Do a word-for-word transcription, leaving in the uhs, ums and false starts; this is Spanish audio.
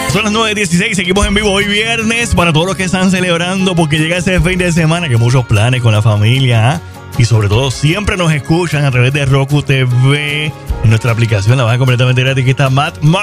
Son las nueve dieciséis, seguimos en vivo hoy viernes para todos los que están celebrando porque llega ese fin de semana, que muchos planes con la familia, ¿eh? Y sobre todo siempre nos escuchan a través de Roku T V, en nuestra aplicación, la bajan completamente gratis, que está Matt